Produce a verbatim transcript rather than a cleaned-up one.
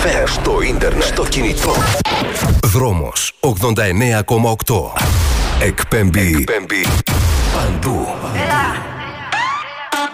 εφ εμ, στο ίντερνετ, στο κινητό. Δρόμος ογδόντα εννέα κόμμα οκτώ. Εκπέμπει, Εκπέμπει